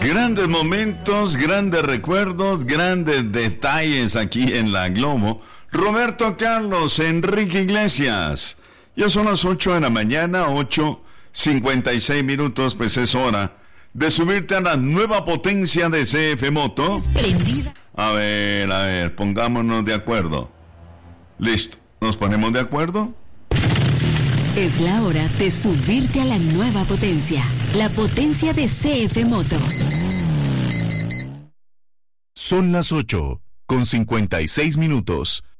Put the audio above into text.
Grandes momentos, grandes recuerdos, grandes detalles aquí en la Globo. Roberto Carlos, Enrique Iglesias. Ya son las 8 de la mañana, 8:56 minutos, pues es hora de subirte a la nueva potencia de CF Moto. Esplendida. A ver, pongámonos de acuerdo. Listo, ¿nos ponemos de acuerdo? Es la hora de subirte a la nueva potencia, la potencia de CF Moto. Son las 8:56 minutos.